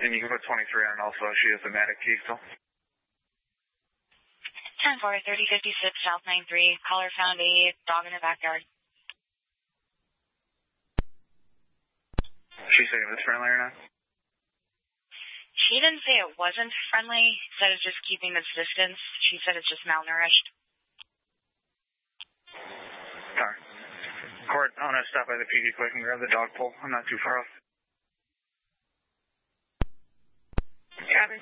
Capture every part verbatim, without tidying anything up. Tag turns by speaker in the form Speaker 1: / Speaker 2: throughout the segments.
Speaker 1: And you can put twenty-three on also. She has the Matic key still.
Speaker 2: ten four, thirty fifty-six, South nine three. Caller found a dog in her backyard.
Speaker 1: She said it was friendly or not?
Speaker 2: She didn't say it wasn't friendly. Said it's just keeping its distance. She said it's just malnourished.
Speaker 1: Alright. Court, I want to stop by the P D quick and grab the dog pole. I'm not too far off.
Speaker 2: Copy.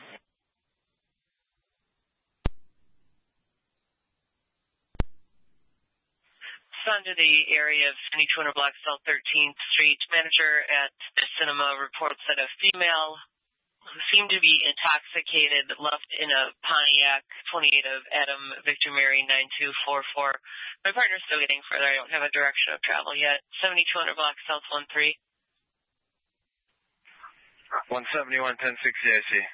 Speaker 3: Son to the area of seventy-two hundred block South thirteenth Street. Manager at the cinema reports that a female seemed to be intoxicated, left in a Pontiac twenty-eight of Adam Victor Mary nine two four four. My partner's still getting further. I don't have a direction of travel yet. seventy-two hundred block South one three.
Speaker 1: one seventy-one, ten sixty, I see.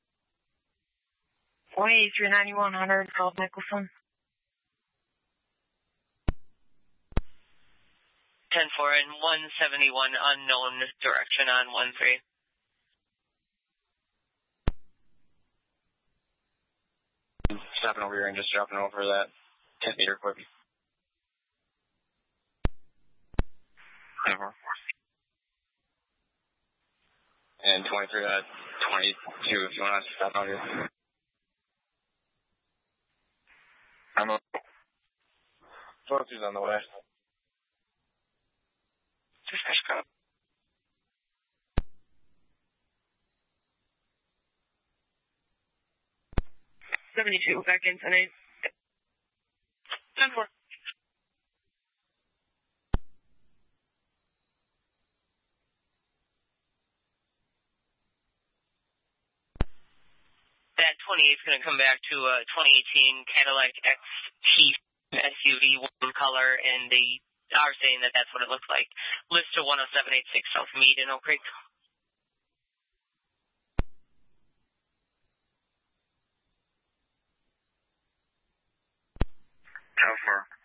Speaker 2: one eighty-three, ninety-one hundred, called Nicholson.
Speaker 3: ten four and one seventy-one, unknown direction on one three.
Speaker 1: Stopping over here and just dropping over that ten meter quick. And twenty-three, uh, twenty-two if you want to stop out here. I'm up. twenty-two's on the way.
Speaker 3: Dispatch code.
Speaker 2: seventy-two, back in ten eight.
Speaker 3: ten four. That twenty-eight is going to come back to a twenty eighteen Cadillac X T S U V, one color, and they are saying that that's what it looks like. List to one oh seven eighty-six South Meade in Oak Creek.
Speaker 1: How far?